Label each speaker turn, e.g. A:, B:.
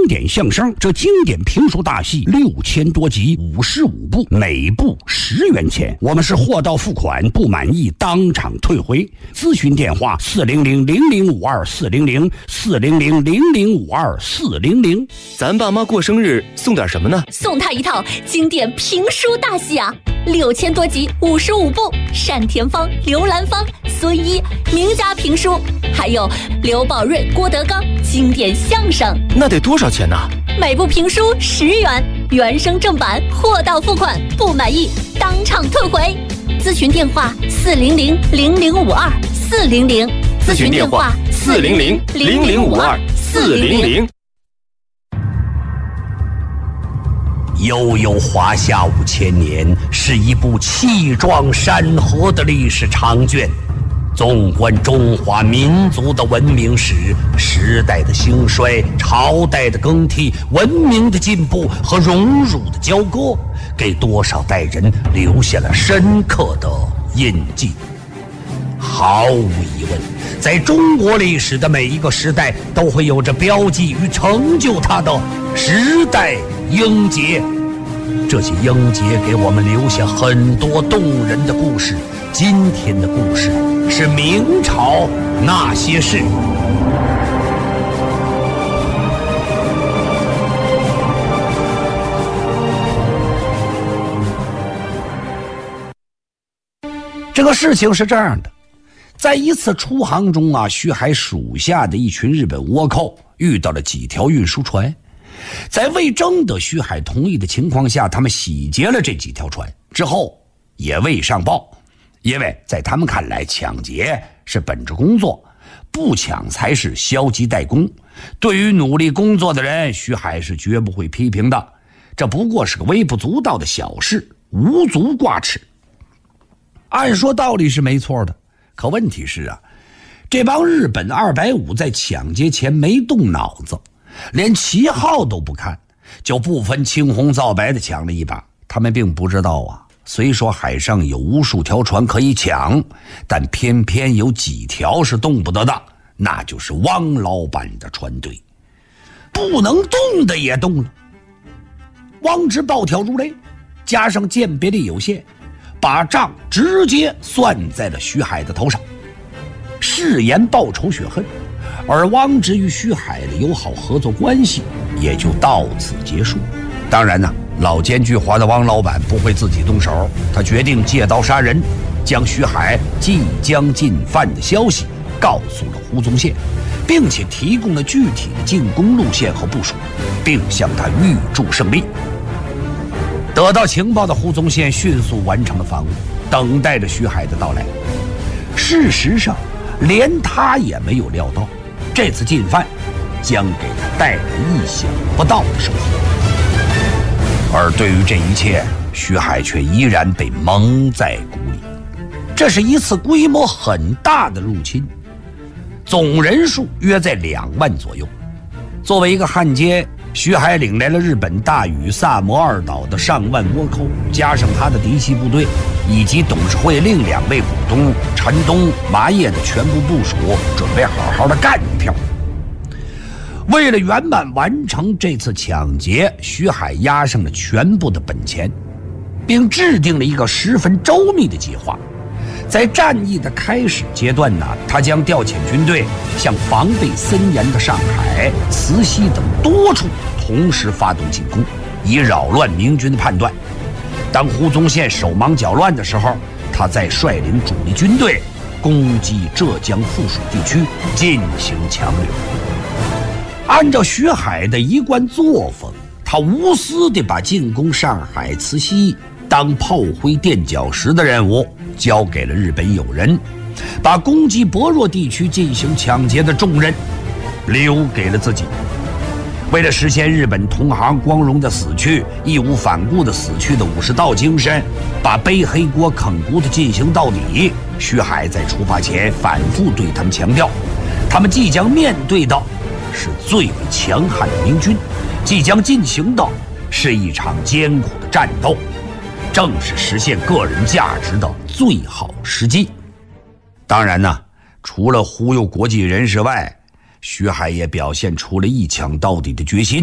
A: 典相声，这经典评书大戏6000多集，55部，每部10元钱。我们是货到付款，不满意当场退回。咨询电话400-0052-400，400-0052-400。
B: 咱爸妈过生日送点什么呢？
C: 送他一套经典评书大戏啊，6000多集，55部，单田芳、刘兰芳、孙一名家评书，还有刘宝瑞、郭德纲经典相声。
B: 那得多少钱呢？
C: 每部评书10元，原声正版，货到付款，不满意当场退回。咨询电话400-0052-400，
B: 咨询电话400-0052-400。
A: 悠悠华夏5000年是一部气壮山河的历史长卷，纵观中华民族的文明史，时代的兴衰，朝代的更替，文明的进步和荣辱的交割，给多少代人留下了深刻的印记。毫无疑问，在中国历史的每一个时代都会有着标记与成就它的时代英杰。这些英杰给我们留下很多动人的故事。今天的故事是明朝那些事。这个事情是这样的，在一次出航中啊，徐海属下的一群日本倭寇遇到了几条运输船，在未征得徐海同意的情况下，他们洗劫了这几条船，之后也未上报，因为在他们看来，抢劫是本职工作，不抢才是消极怠工。对于努力工作的人，徐海是绝不会批评的，这不过是个微不足道的小事，无足挂齿。按说道理是没错的，可问题是啊，这帮日本250在抢劫前没动脑子，连旗号都不看，就不分青红皂白的抢了一把。他们并不知道啊，虽说海上有无数条船可以抢，但偏偏有几条是动不得的，那就是汪老板的船队。不能动的也动了，汪直暴跳如雷，加上鉴别力有限，把账直接算在了徐海的头上，誓言报仇雪恨。而汪直与徐海的友好合作关系也就到此结束。当然呢，老奸巨猾的汪老板不会自己动手，他决定借刀杀人，将徐海即将进犯的消息告诉了胡宗宪，并且提供了具体的进攻路线和部署，并向他预祝胜利。得到情报的胡宗宪迅速完成了防务，等待着徐海的到来。事实上，连他也没有料到，这次进犯将给他带来意想不到的收获。而对于这一切，徐海却依然被蒙在鼓里。这是一次规模很大的入侵，总人数约在2万左右。作为一个汉奸，徐海领来了日本大屿、萨摩2岛的上万倭寇，加上他的嫡系部队，以及董事会另2位股东陈东、麻叶的全部部署，准备好好的干一票。为了圆满完成这次抢劫，徐海押上了全部的本钱，并制定了一个十分周密的计划。在战役的开始阶段呢，他将调遣军队向防备森严的上海、慈溪等多处同时发动进攻，以扰乱明军的判断。当胡宗宪手忙脚乱的时候，他再率领主力军队攻击浙江附属地区，进行强掠。按照徐海的一贯作风，他无私地把进攻上海、慈溪当炮灰垫脚石的任务交给了日本友人，把攻击薄弱地区进行抢劫的重任留给了自己。为了实现日本同行光荣的死去、义无反顾的死去的武士道精神，把背黑锅啃骨头进行到底，徐海在出发前反复对他们强调，他们即将面对的是最为强悍的明军，即将进行的是一场艰苦的战斗，正是实现个人价值的最好时机。当然呢，除了忽悠国际人士外，徐海也表现出了一抢到底的决心。